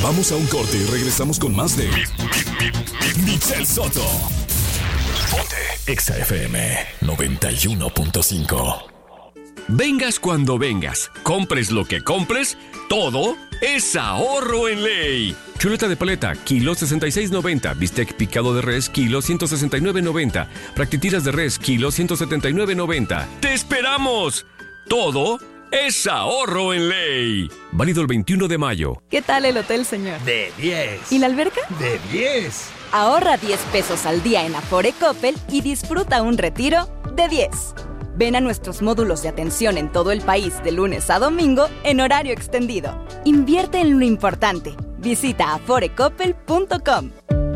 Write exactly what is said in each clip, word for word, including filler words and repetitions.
Vamos a un corte y regresamos con más de Michelle Soto. Ponte Exa F M noventa y uno punto cinco. Vengas cuando vengas, compres lo que compres, todo es ahorro en ley. Chuleta de paleta, kilo sesenta y seis noventa. Bistec picado de res, kilo ciento sesenta y nueve noventa. Practitiras de res, kilo ciento setenta y nueve noventa. ¡Te esperamos! Todo es ahorro en ley. Válido el veintiuno de mayo. ¿Qué tal el hotel, señor? De diez. ¿Y la alberca? De diez. Ahorra diez pesos al día en Afore Coppel y disfruta un retiro de diez. Ven a nuestros módulos de atención en todo el país de lunes a domingo en horario extendido. Invierte en lo importante. Visita afore coppel punto com.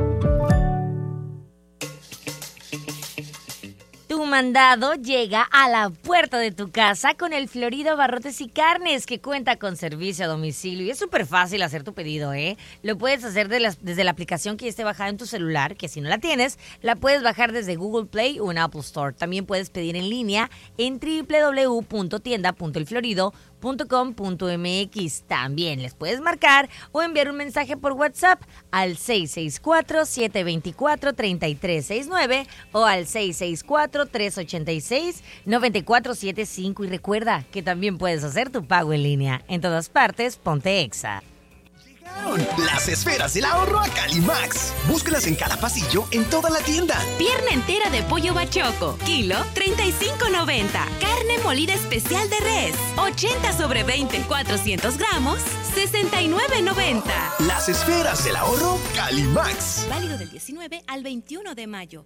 Tu mandado llega a la puerta de tu casa con el Florido Abarrotes y Carnes, que cuenta con servicio a domicilio. Y es súper fácil hacer tu pedido, ¿eh? Lo puedes hacer de la, desde la aplicación que ya esté bajada en tu celular, que si no la tienes, la puedes bajar desde Google Play o en Apple Store. También puedes pedir en línea en doble u doble u doble u punto tienda punto el florido punto com punto m x. También les puedes marcar o enviar un mensaje por WhatsApp al seis seis cuatro, siete dos cuatro, tres tres seis nueve o al seis seis cuatro, tres ocho seis, nueve cuatro siete cinco. Y recuerda que también puedes hacer tu pago en línea. En todas partes, ponte Exa. Las esferas del ahorro a Calimax. Búscalas en cada pasillo, en toda la tienda. Pierna entera de pollo bachoco, kilo treinta y cinco noventa. Carne molida especial de res, ochenta sobre veinte, cuatrocientos gramos, sesenta y nueve noventa. Las esferas del ahorro Calimax. Válido del diecinueve al veintiuno de mayo.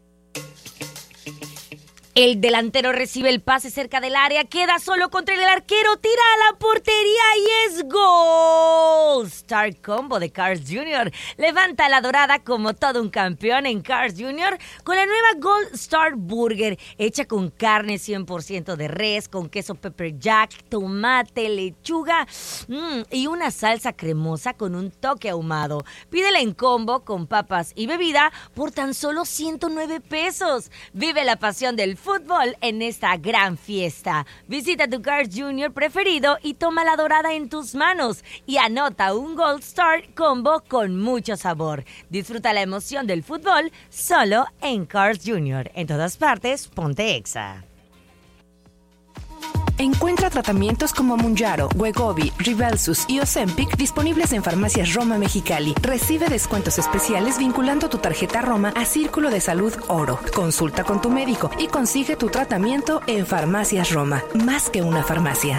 El delantero recibe el pase cerca del área, queda solo contra el arquero, tira a la portería y es gol. Star Combo de Carl's junior Levanta la dorada como todo un campeón en Carl's junior con la nueva Gold Star Burger, hecha con carne cien por ciento de res, con queso pepper jack, tomate, lechuga mmm, y una salsa cremosa con un toque ahumado. Pídela en combo con papas y bebida por tan solo ciento nueve pesos. Vive la pasión del fútbol en esta gran fiesta. Visita tu Carl's junior preferido y toma la dorada en tus manos y anota un Gold Star Combo con mucho sabor. Disfruta la emoción del fútbol solo en Carl's junior En todas partes, ponte Exa. Encuentra tratamientos como Mounjaro, Wegovy, Rybelsus y Ozempic disponibles en Farmacias Roma Mexicali. Recibe descuentos especiales vinculando tu tarjeta Roma a Círculo de Salud Oro. Consulta con tu médico y consigue tu tratamiento en Farmacias Roma. Más que una farmacia.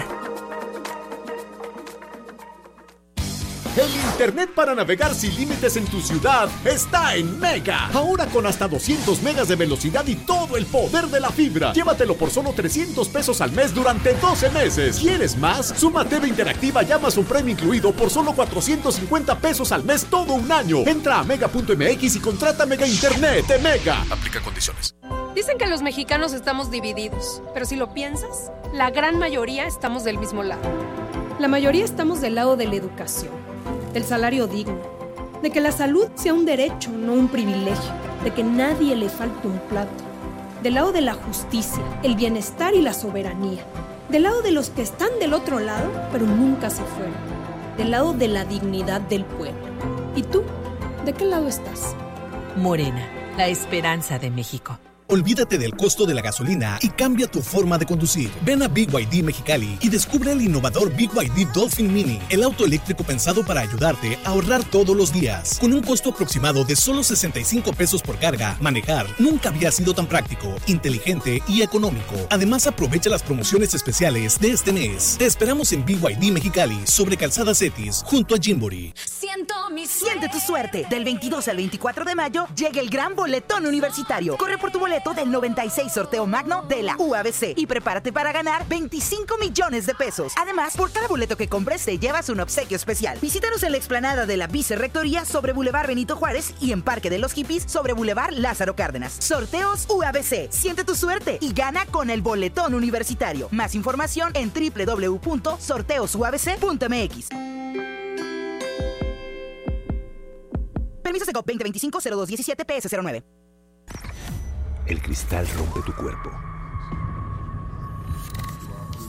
El internet para navegar sin límites en tu ciudad está en Mega. Ahora con hasta doscientos megas de velocidad y todo el poder de la fibra. Llévatelo por solo trescientos pesos al mes durante doce meses. ¿Quieres más? Suma T V Interactiva y Amazon Prime incluido por solo cuatrocientos cincuenta pesos al mes todo un año. Entra a mega punto m x y contrata Mega Internet de Mega. Aplica condiciones. Dicen que los mexicanos estamos divididos, pero si lo piensas, la gran mayoría estamos del mismo lado. La mayoría estamos del lado de la educación, del salario digno, de que la salud sea un derecho, no un privilegio, de que nadie le falte un plato, del lado de la justicia, el bienestar y la soberanía, del lado de los que están del otro lado, pero nunca se fueron, del lado de la dignidad del pueblo. ¿Y tú? ¿De qué lado estás? Morena, la esperanza de México. Olvídate del costo de la gasolina y cambia tu forma de conducir. Ven a B Y D Mexicali y descubre el innovador B Y D Dolphin Mini, el auto eléctrico pensado para ayudarte a ahorrar todos los días. Con un costo aproximado de solo sesenta y cinco pesos por carga, manejar nunca había sido tan práctico, inteligente y económico. Además, aprovecha las promociones especiales de este mes. Te esperamos en B Y D Mexicali, sobre Calzada Cetis, junto a Gymboree. Siento mi suerte. Siente tu suerte. Del veintidós al veinticuatro de mayo llega el gran boletón universitario. Corre por tu boleto del noventa y seis sorteo magno de la U A B C y prepárate para ganar veinticinco millones de pesos. Además, por cada boleto que compres te llevas un obsequio especial. Visítanos en la explanada de la Vicerrectoría sobre Boulevard Benito Juárez y en Parque de los Hippies sobre Boulevard Lázaro Cárdenas. Sorteos U A B C. Siente tu suerte y gana con el boletón universitario. Más información en doble u doble u doble u punto sorteos u a b c punto m x. Permiso Segov veinte veinticinco cero dos diecisiete P S cero nueve. El cristal rompe tu cuerpo,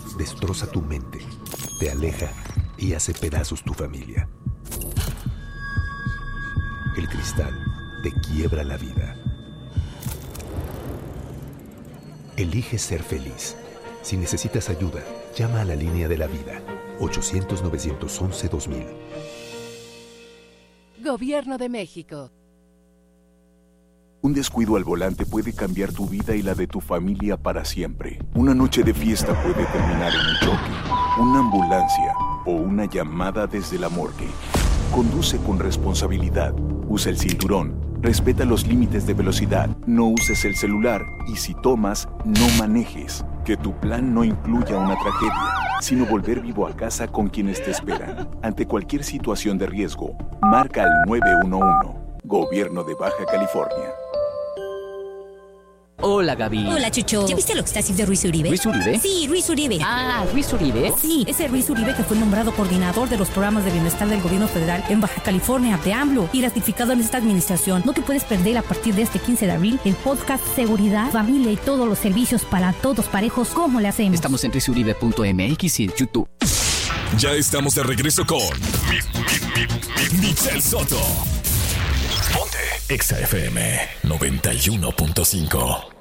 destroza tu mente, te aleja y hace pedazos tu familia. El cristal te quiebra la vida. Elige ser feliz. Si necesitas ayuda, llama a la línea de la vida. ochocientos, novecientos once, dos mil. Gobierno de México. Un descuido al volante puede cambiar tu vida y la de tu familia para siempre. Una noche de fiesta puede terminar en un choque, una ambulancia o una llamada desde la morgue. Conduce con responsabilidad. Usa el cinturón. Respeta los límites de velocidad. No uses el celular. Y si tomas, no manejes. Que tu plan no incluya una tragedia, sino volver vivo a casa con quienes te esperan. Ante cualquier situación de riesgo, marca al nueve uno uno. Gobierno de Baja California. Hola, Gaby. Hola, Chucho. ¿Ya viste lo que está haciendo Ruiz Uribe? ¿Ruiz Uribe? Sí, Ruiz Uribe. Ah, Ruiz Uribe. Sí, ese Ruiz Uribe que fue nombrado coordinador de los programas de bienestar del gobierno federal en Baja California de AMLO y ratificado en esta administración. No te puedes perder a partir de este quince de abril el podcast Seguridad, Familia y todos los servicios para todos parejos. ¿Cómo le hacemos? Estamos en ruiz uribe punto m x y en YouTube. Ya estamos de regreso con Michelle Soto. Ponte Exa F M noventa y uno punto cinco.